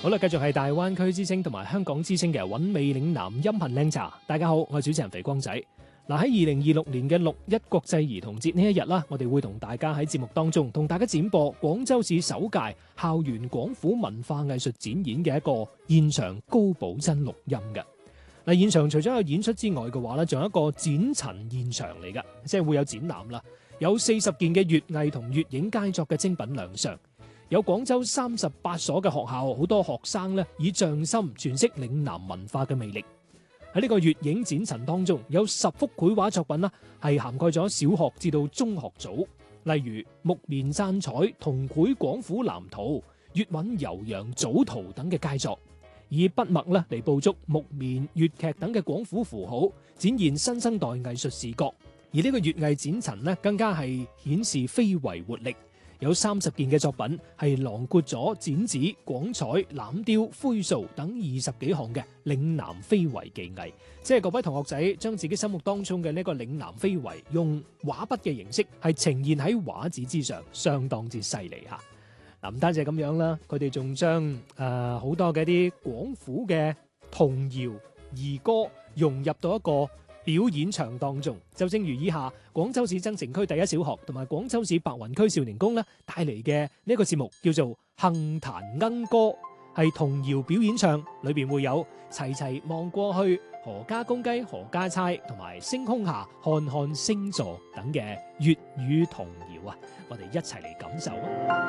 好啦，繼續係大灣區之聲同埋香港之聲嘅韻味嶺南音頻靚茶。大家好，我係主持人肥光仔。嗱，喺2026年嘅6·1國際兒童節呢一日啦，我哋會同大家喺節目當中同大家展播廣州市首屆校園廣府文化藝術展演嘅一個現場高保真錄音嘅。嗱，現場除咗有演出之外嘅話咧，仲有一個展陳現場嚟噶，即係會有展覽啦，有40件嘅粵藝同粵影佳作嘅精品亮相。有廣州38所嘅學校，好多學生咧以匠心詮釋嶺南文化嘅魅力。喺呢個粵影展陳當中，有10幅繪畫作品啦，係涵蓋咗小學至到中學組，例如木棉簪彩、銅繪廣府藍圖、粵韻悠揚組圖等嘅佳作，以筆墨咧嚟捕捉木棉、粵劇等嘅廣府符號，展現新生代藝術視覺。而呢個粵藝展陳咧，更加係顯示非遺活力。有30件嘅作品係囊括咗剪紙、廣彩、欖雕、灰塑等20幾項嘅嶺南非遺技藝，即係各位同學仔將自己心目當中嘅呢個嶺南非遺用畫筆嘅形式係呈現喺畫紙之上，相當之犀利嚇。嗱，唔單止係咁樣啦，佢哋仲將好多嘅一啲廣府嘅童謠兒歌融入到一個表演場當中，就正如以下廣州市增城區第一小學同埋廣州市白雲區少年宮咧帶嚟嘅呢個節目，叫做《杏壇鶯歌》，係童謠表演唱，裏邊會有齊齊望過去、何家公雞何家猜同埋星空下看看星座等嘅粵語童謠啊，我哋一齊嚟感受啊！